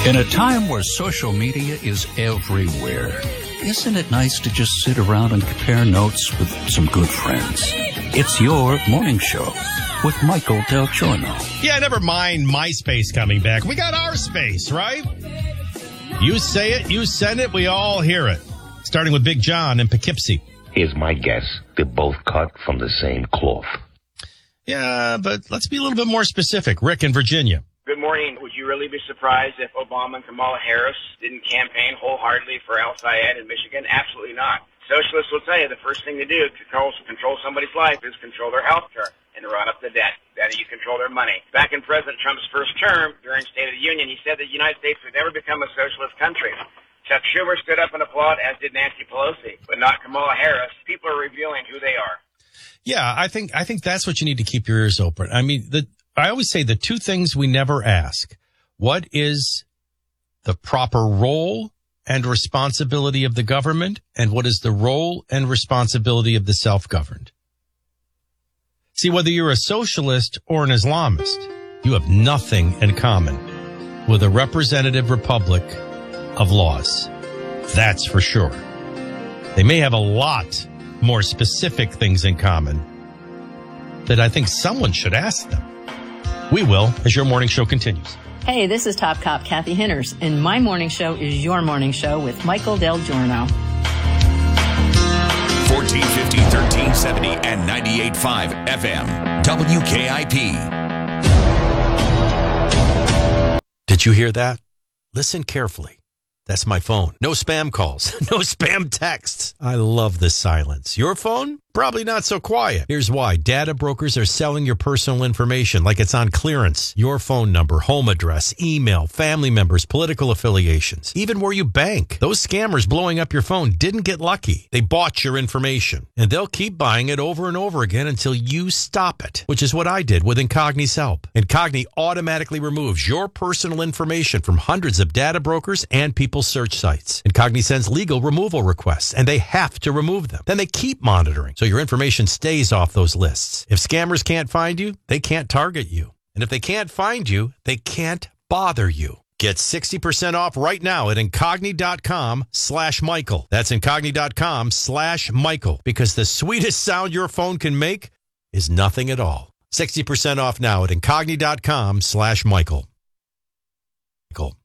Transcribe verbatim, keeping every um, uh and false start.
In a time where social media is everywhere, isn't it nice to just sit around and compare notes with some good friends? It's your morning show with Michael Del Giorno. Yeah, never mind MySpace coming back. We got our space, right? You say it, you send it, we all hear it. Starting with Big John in Poughkeepsie. Here's my guess. They're both cut from the same cloth. Yeah, but let's be a little bit more specific. Rick in Virginia. Good morning. Would you really be surprised if Obama and Kamala Harris didn't campaign wholeheartedly for El Sayed in Michigan? Absolutely not. Socialists will tell you the first thing to do to control, control somebody's life is control their health care and run up the debt. Then you control their money. Back in President Trump's first term, during State of the Union, he said that the United States would never become a socialist country. Chuck Schumer stood up and applauded, as did Nancy Pelosi, but not Kamala Harris. People are revealing who they are. Yeah, I think I think that's what you need to keep your ears open. I mean, the I always say the two things we never ask. What is the proper role and responsibility of the government, and what is the role and responsibility of the self-governed? See, whether you're a socialist or an Islamist, you have nothing in common with a representative republic of laws. That's for sure. They may have a lot more specific things in common that I think someone should ask them. We will, as your morning show continues. Hey, this is Top Cop Kathy Henners, and my morning show is your morning show with Michael Del Giorno. fourteen fifty, thirteen seventy, and ninety-eight point five F M. W K I P. Did you hear that? Listen carefully. That's my phone. No spam calls. No spam texts. I love the silence. Your phone? Probably not so quiet. Here's why. Data brokers are selling your personal information like it's on clearance. Your phone number, home address, email, family members, political affiliations, even where you bank. Those scammers blowing up your phone didn't get lucky. They bought your information, and they'll keep buying it over and over again until you stop it, which is what I did with Incogni's help. Incogni automatically removes your personal information from hundreds of data brokers and people's search sites. Incogni sends legal removal requests, and they have to remove them. Then they keep monitoring, so your information stays off those lists. If scammers can't find you, they can't target you. And if they can't find you, they can't bother you. Get sixty percent off right now at Incogni.com slash Michael. That's Incogni.com slash Michael. Because the sweetest sound your phone can make is nothing at all. sixty percent off now at Incogni.com slash Michael. Michael.